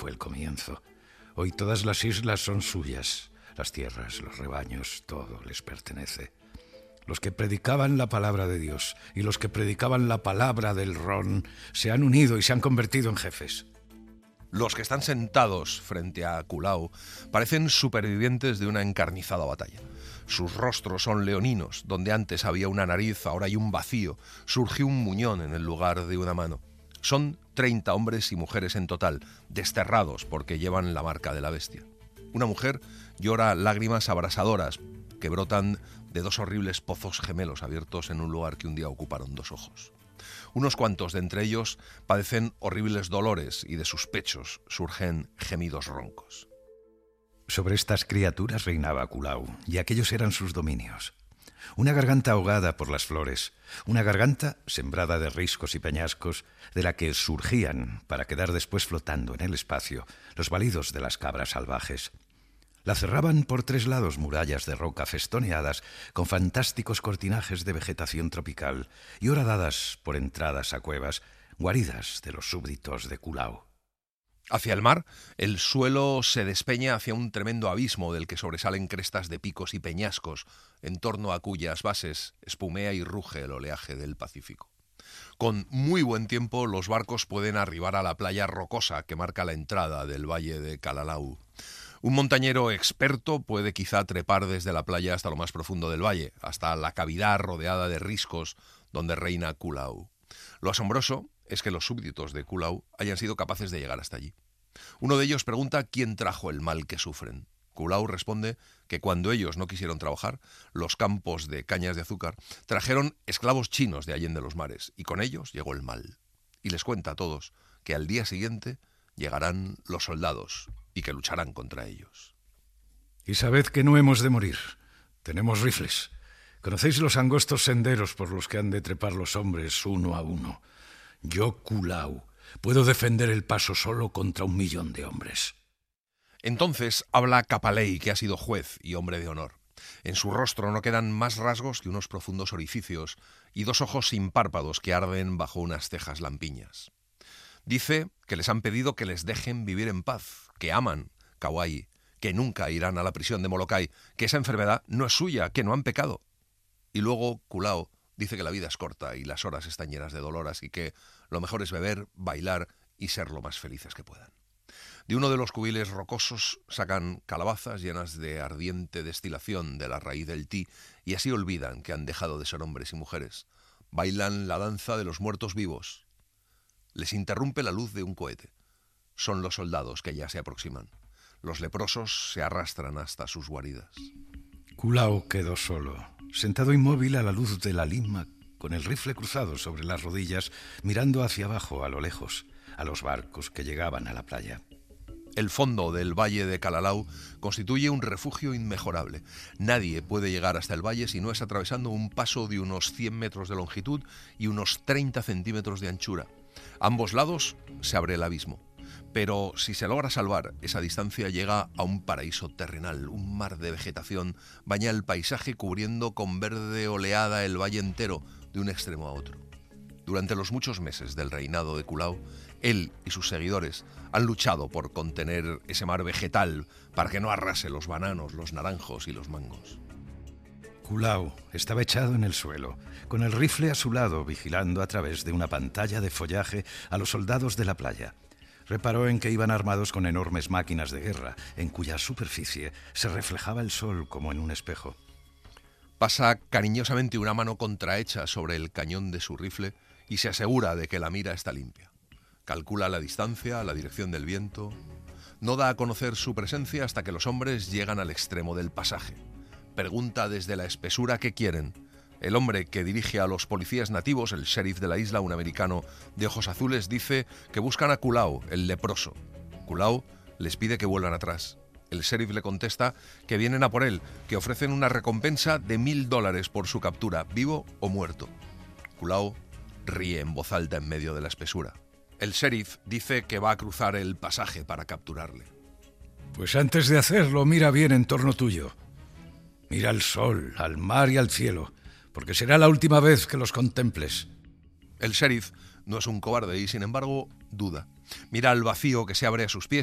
fue el comienzo. Hoy todas las islas son suyas. Las tierras, los rebaños, todo les pertenece. Los que predicaban la palabra de Dios y los que predicaban la palabra del ron se han unido y se han convertido en jefes. Los que están sentados frente a Kulao parecen supervivientes de una encarnizada batalla. Sus rostros son leoninos, donde antes había una nariz, ahora hay un vacío. Surgió un muñón en el lugar de una mano. Son 30 hombres y mujeres en total, desterrados porque llevan la marca de la bestia. Una mujer llora lágrimas abrasadoras que brotan de 2 horribles pozos gemelos abiertos en un lugar que un día ocuparon 2 ojos. Unos cuantos de entre ellos padecen horribles dolores y de sus pechos surgen gemidos roncos. Sobre estas criaturas reinaba Kulao, y aquellos eran sus dominios. Una garganta ahogada por las flores, una garganta sembrada de riscos y peñascos, de la que surgían, para quedar después flotando en el espacio, los balidos de las cabras salvajes. La cerraban por 3 lados murallas de roca festoneadas con fantásticos cortinajes de vegetación tropical y horadadas por entradas a cuevas, guaridas de los súbditos de Kulao. Hacia el mar, el suelo se despeña hacia un tremendo abismo del que sobresalen crestas de picos y peñascos, en torno a cuyas bases espumea y ruge el oleaje del Pacífico. Con muy buen tiempo, los barcos pueden arribar a la playa rocosa que marca la entrada del valle de Kalalau. Un montañero experto puede quizá trepar desde la playa hasta lo más profundo del valle, hasta la cavidad rodeada de riscos donde reina Kulao. Lo asombroso es que los súbditos de Kulao hayan sido capaces de llegar hasta allí. Uno de ellos pregunta quién trajo el mal que sufren. Kulao responde que cuando ellos no quisieron trabajar, los campos de cañas de azúcar trajeron esclavos chinos de allende los mares, y con ellos llegó el mal. Y les cuenta a todos que al día siguiente llegarán los soldados y que lucharán contra ellos. Y sabed que no hemos de morir. Tenemos rifles. ¿Conocéis los angostos senderos por los que han de trepar los hombres uno a uno? Yo, Kulao, puedo defender el paso solo contra 1.000.000 de hombres. Entonces habla Kapalei, que ha sido juez y hombre de honor. En su rostro no quedan más rasgos que unos profundos orificios y 2 ojos sin párpados que arden bajo unas cejas lampiñas. Dice que les han pedido que les dejen vivir en paz, que aman Kauai, que nunca irán a la prisión de Molokai, que esa enfermedad no es suya, que no han pecado. Y luego Kulao dice que la vida es corta y las horas están llenas de dolor, así que lo mejor es beber, bailar y ser lo más felices que puedan. De uno de los cubiles rocosos sacan calabazas llenas de ardiente destilación de la raíz del ti y así olvidan que han dejado de ser hombres y mujeres. Bailan la danza de los muertos vivos. Les interrumpe la luz de un cohete. Son los soldados que ya se aproximan. Los leprosos se arrastran hasta sus guaridas. Kulao quedó solo, sentado inmóvil a la luz de la lima, con el rifle cruzado sobre las rodillas, mirando hacia abajo a lo lejos, a los barcos que llegaban a la playa. El fondo del valle de Kalalau constituye un refugio inmejorable. Nadie puede llegar hasta el valle si no es atravesando un paso de unos 100 metros de longitud y unos 30 centímetros de anchura. A ambos lados se abre el abismo. Pero si se logra salvar, esa distancia llega a un paraíso terrenal. Un mar de vegetación baña el paisaje cubriendo con verde oleada el valle entero de un extremo a otro. Durante los muchos meses del reinado de Kulao, él y sus seguidores han luchado por contener ese mar vegetal para que no arrase los bananos, los naranjos y los mangos. Kulao estaba echado en el suelo, con el rifle a su lado, vigilando a través de una pantalla de follaje a los soldados de la playa. Reparó en que iban armados con enormes máquinas de guerra, en cuya superficie se reflejaba el sol como en un espejo. Pasa cariñosamente una mano contrahecha sobre el cañón de su rifle y se asegura de que la mira está limpia. Calcula la distancia, la dirección del viento. No da a conocer su presencia hasta que los hombres llegan al extremo del pasaje. Pregunta desde la espesura qué quieren. El hombre que dirige a los policías nativos, el sheriff de la isla, un americano de ojos azules, dice que buscan a Kulao, el leproso. Kulao les pide que vuelvan atrás. El sheriff le contesta que vienen a por él, que ofrecen una recompensa de $1.000 por su captura, vivo o muerto. Kulao ríe en voz alta en medio de la espesura. El sheriff dice que va a cruzar el pasaje para capturarle. Pues antes de hacerlo, mira bien en torno tuyo. Mira al sol, al mar y al cielo, porque será la última vez que los contemples. El sheriff no es un cobarde y, sin embargo, duda. Mira al vacío que se abre a sus pies